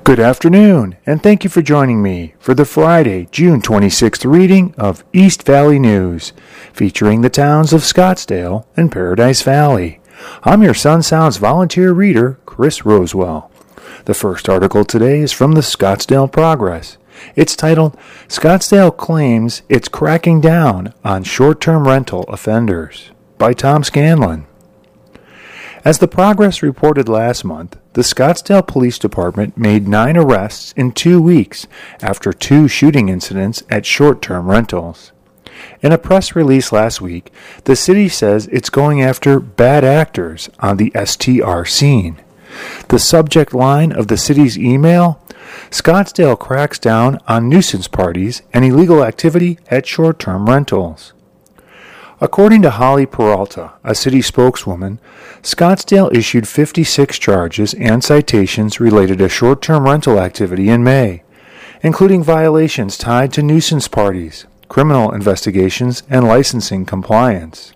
Good afternoon, and thank you for joining me for the Friday, June 26th reading of East Valley News, featuring the towns of Scottsdale and Paradise Valley. I'm your Sun Sounds volunteer reader, Chris Rosewell. The first article today is from the Scottsdale Progress. It's titled, Scottsdale Claims It's Cracking Down on Short-Term Rental Offenders, by Tom Scanlon. As the Progress reported last month, the Scottsdale Police Department made 9 arrests in 2 weeks after 2 shooting incidents at short-term rentals. In a press release last week, the city says it's going after bad actors on the STR scene. The subject line of the city's email, Scottsdale cracks down on nuisance parties and illegal activity at short-term rentals. According to Holly Peralta, a city spokeswoman, Scottsdale issued 56 charges and citations related to short-term rental activity in May, including violations tied to nuisance parties, criminal investigations, and licensing compliance.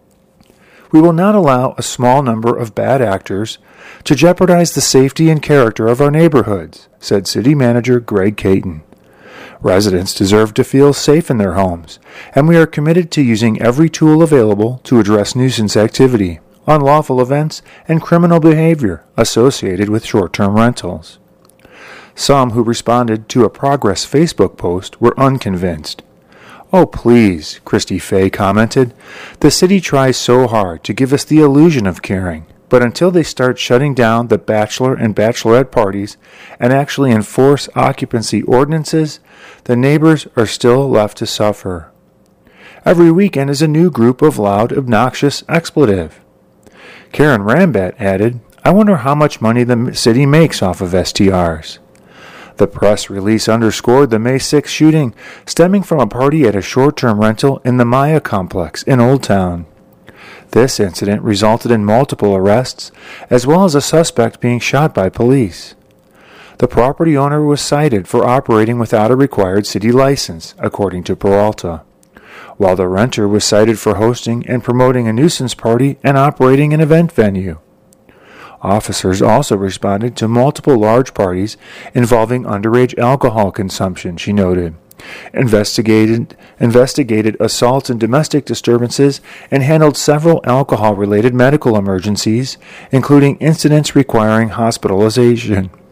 We will not allow a small number of bad actors to jeopardize the safety and character of our neighborhoods, said City Manager Greg Caton. Residents deserve to feel safe in their homes, and we are committed to using every tool available to address nuisance activity, unlawful events, and criminal behavior associated with short-term rentals. Some who responded to a Progress Facebook post were unconvinced. "Oh, please," Christy Fay commented, "the city tries so hard to give us the illusion of caring, but until they start shutting down the bachelor and bachelorette parties and actually enforce occupancy ordinances, the neighbors are still left to suffer. Every weekend is a new group of loud, obnoxious expletive." Karen Rambat added, "I wonder how much money the city makes off of STRs." The press release underscored the May 6th shooting stemming from a party at a short-term rental in the Maya complex in Old Town. This incident resulted in multiple arrests, as well as a suspect being shot by police. The property owner was cited for operating without a required city license, according to Peralta, while the renter was cited for hosting and promoting a nuisance party and operating an event venue. Officers also responded to multiple large parties involving underage alcohol consumption, she noted, investigated assaults and domestic disturbances, and handled several alcohol-related medical emergencies, including incidents requiring hospitalization.